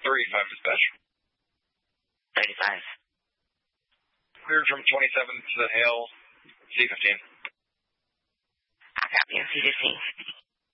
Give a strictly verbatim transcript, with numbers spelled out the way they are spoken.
three five dispatch. thirty-five. Cleared from twenty-seventh to the Hale, C fifteen. I copy on C fifteen.